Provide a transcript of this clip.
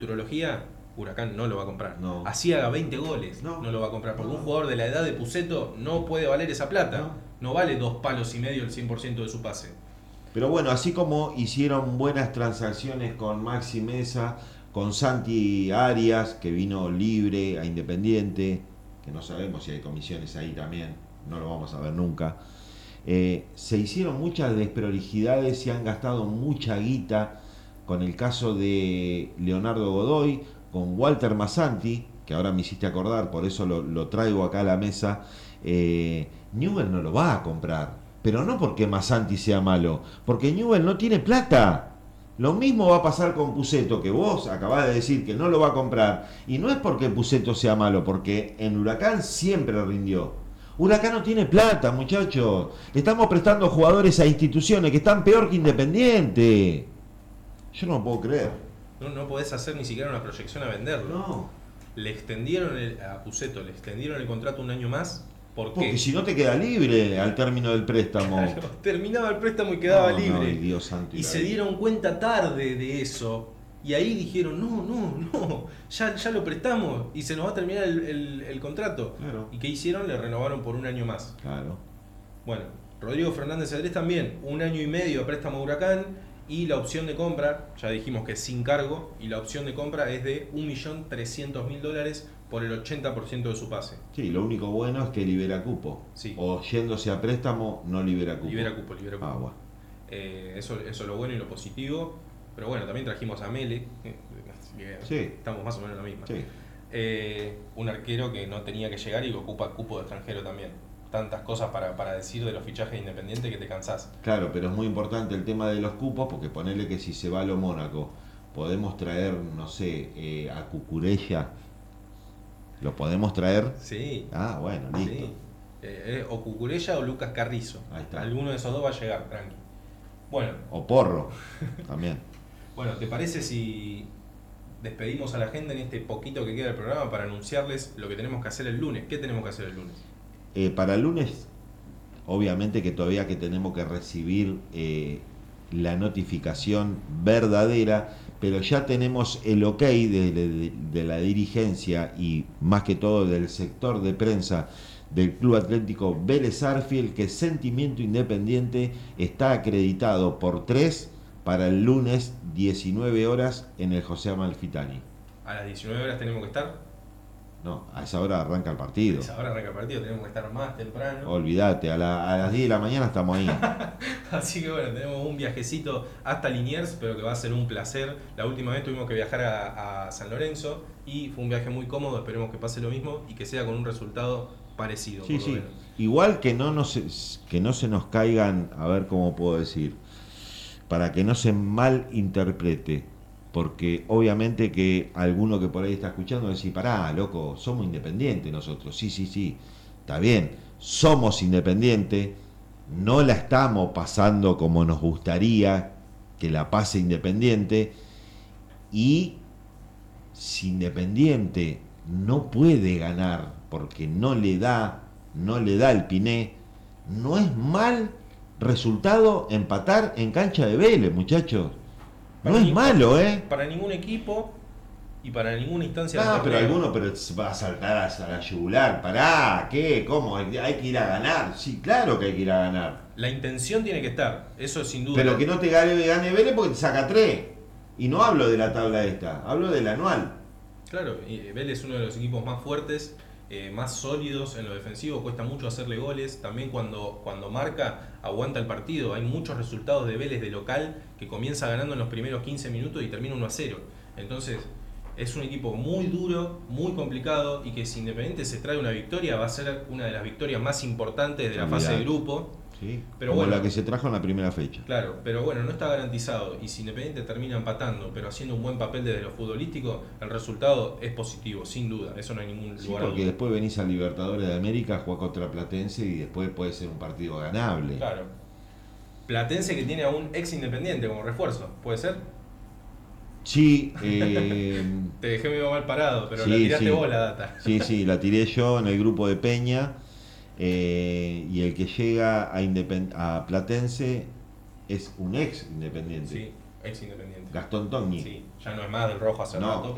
futurología, Huracán no lo va a comprar. No. Así haga 20 goles, No. no lo va a comprar. Porque No. un jugador de la edad de Pusetto no puede valer esa plata. No vale 2 palos y medio el 100% de su pase. Pero bueno, así como hicieron buenas transacciones con Maxi Mesa, con Santi Arias, que vino libre a Independiente, que no sabemos si hay comisiones ahí también, no lo vamos a ver nunca. Se hicieron muchas desprolijidades, se han gastado mucha guita con el caso de Leonardo Godoy, con Walter Massanti, que ahora me hiciste acordar, por eso lo traigo acá a la mesa. Newell no lo va a comprar, pero no porque Massanti sea malo, porque Newell no tiene plata. Lo mismo va a pasar con Pusetto, que vos acabás de decir que no lo va a comprar, y no es porque Pusetto sea malo, porque en Huracán siempre rindió. Huracán no tiene plata, muchachos. Estamos prestando jugadores a instituciones que están peor que Independiente. Yo no lo puedo creer. No podés hacer ni siquiera una proyección a venderlo. No. Le extendieron a Pusetto, le extendieron el contrato un año más. Porque si no te queda libre al término del préstamo. Claro, terminaba el préstamo y quedaba libre. Dios santo y se dieron cuenta tarde de eso. Y ahí dijeron, no, ya lo prestamos y se nos va a terminar el contrato. Claro. ¿Y qué hicieron? Le renovaron por un año más. Claro. Bueno, Rodrigo Fernández Cedrés también, un año y medio de préstamo a Huracán, y la opción de compra, ya dijimos que es sin cargo, y la opción de compra es de $1.300.000 por el 80% de su pase. Sí, lo único bueno es que libera cupo. Sí. O yéndose a préstamo, no libera cupo. Libera cupo. Ah, bueno. Eso es lo bueno y lo positivo. Pero bueno, también trajimos a Mele, Sí. estamos más o menos en la misma. Sí. Un arquero que no tenía que llegar y que ocupa cupo de extranjero también. Tantas cosas para decir de los fichajes independientes que te cansás. Claro, pero es muy importante el tema de los cupos, porque ponerle que si se va a lo Mónaco, podemos traer, no sé, a Cucurella. ¿Lo podemos traer? Sí. Ah, bueno, listo. Sí. O Cucurella o Lucas Carrizo. Ahí está. Alguno de esos dos va a llegar, tranqui. Bueno. O Porro, también. Bueno, ¿te parece si despedimos a la gente en este poquito que queda del programa para anunciarles lo que tenemos que hacer el lunes? ¿Qué tenemos que hacer el lunes? Para el lunes, obviamente que todavía que tenemos que recibir la notificación verdadera, pero ya tenemos el ok de la dirigencia y más que todo del sector de prensa del Club Atlético Vélez Sarsfield, que Sentimiento Independiente está acreditado por 3 para el lunes 19 horas en el José Amalfitani. ¿A las 19 horas tenemos que estar? No, a esa hora arranca el partido. A esa hora arranca el partido, tenemos que estar más temprano. Olvídate, a las 10 de la mañana estamos ahí. Así que bueno, tenemos un viajecito hasta Liniers, pero que va a ser un placer. La última vez tuvimos que viajar a San Lorenzo y fue un viaje muy cómodo, esperemos que pase lo mismo y que sea con un resultado parecido. Sí, por lo sí. menos. Igual que no se nos caigan, a ver cómo puedo decir, para que no se malinterprete, porque obviamente que alguno que por ahí está escuchando va a decir, pará, loco, somos independientes nosotros. Sí, está bien, somos independientes, no la estamos pasando como nos gustaría que la pase Independiente, y si Independiente no puede ganar porque no le da el Piné, no es mal resultado empatar en cancha de Vélez, muchachos. No es malo, Para ningún equipo y para ninguna instancia. No, pero alguno va a saltar a la yugular. Pará, ¿qué? ¿Cómo? Hay que ir a ganar. Sí, claro que hay que ir a ganar. La intención tiene que estar, eso sin duda. Pero que no te gane Vélez porque te saca 3. Y no hablo de la tabla esta, hablo del anual. Claro, Vélez es uno de los equipos más fuertes, más sólidos en lo defensivo, cuesta mucho hacerle goles, también cuando marca aguanta el partido, hay muchos resultados de Vélez de local que comienza ganando en los primeros 15 minutos y termina 1-0, entonces es un equipo muy duro, muy complicado y que si Independiente se trae una victoria va a ser una de las victorias más importantes de la fase de grupo. Sí, pero como bueno, la que se trajo en la primera fecha. Claro, pero bueno, no está garantizado y si Independiente termina empatando, pero haciendo un buen papel desde lo futbolístico, el resultado es positivo, sin duda, eso no hay ningún lugar. Sí, porque después venís a Libertadores de América, jugás contra Platense y después puede ser un partido ganable. Claro. Platense que tiene a un ex Independiente como refuerzo, ¿puede ser? Sí, te dejé medio mal parado, pero sí, la tiraste sí. vos la data. Sí, la tiré yo en el grupo de Peña. Y el que llega a Platense es un ex Independiente. Sí, ex Independiente. Gastón Togni. Sí, ya no es más del rojo hace rato.